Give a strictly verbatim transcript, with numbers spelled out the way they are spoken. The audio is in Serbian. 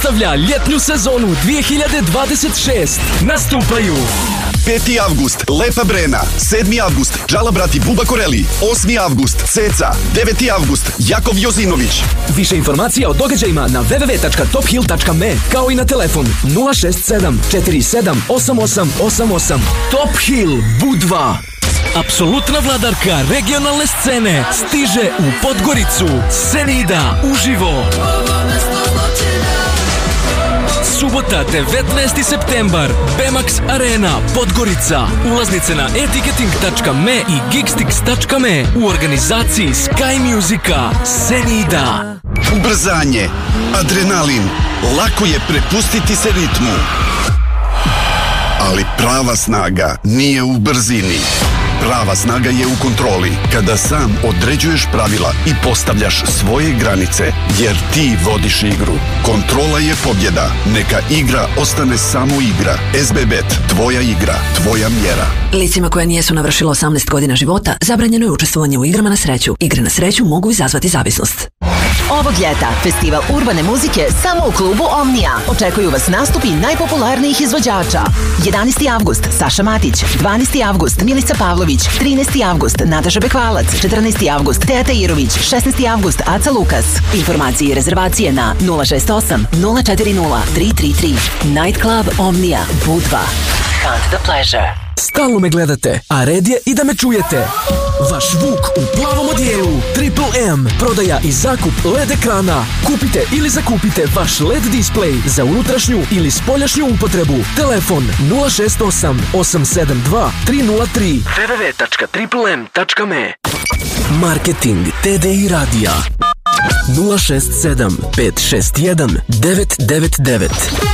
predstavlja ljetnju sezonu dvije hiljade dvadeset šest. Nastupaju peti avgust Lepa Brena, sedmi avgust Džalabrati Buba Koreli, osmi avgust Ceca, deveti avgust Jakov Jozinović. Više informacija o događajima na w w w tačka top hill tačka m e kao i na telefon nula šest sedam četiri sedam osam osam osam osam. Top Hill Budva. apsolutna vladarka regionalne scene stiže u Podgoricu. Senida uživo. Subota devetnaesti septembar, Bemax Arena, Podgorica. Ulaznice na e ticketing tačka m e i gigstix tačka m e u organizaciji Sky Musica. Senida. Ubrzanje, adrenalin, lako je prepustiti se ritmu. Ali prava snaga nije u brzini. Prava snaga je u kontroli, kada sam određuješ pravila i postavljaš svoje granice, jer ti vodiš igru. Kontrola je pobjeda. Neka igra ostane samo igra. S B Bet, tvoja igra, tvoja mjera. Licima koja nijesu navršila osamnaest godina života, zabranjeno je učestvovanje u igrama na sreću. Igre na sreću mogu izazvati zavisnost. Ovog ljeta festival urbane muzike samo u klubu Omnija. Očekuju vas nastupi najpopularnijih izvođača. jedanaesti avgust Saša Matić, dvanaesti avgust Milica Pavlović, trinaesti avgust Nataša Bekvalac, četrnaesti avgust Teja Tajirović, šesnaesti avgust Aca Lukas. Informacije i rezervacije na nula šest osam nula četiri nula tri tri tri. Night Club Omnija Budva. Hunt the pleasure. Stalno me gledate, a red je i da me čujete. Vaš Vuk u plavom odijelu. Triple M. Prodaja i zakup L E D ekrana. Kupite ili zakupite vaš L E D display za unutrašnju ili spoljašnju upotrebu. Telefon nula šest osam osam sedam dva tri nula tri. w w w tačka triple m tačka m e. Marketing T D I radija nula šest sedam pet šest jedan devet devet devet.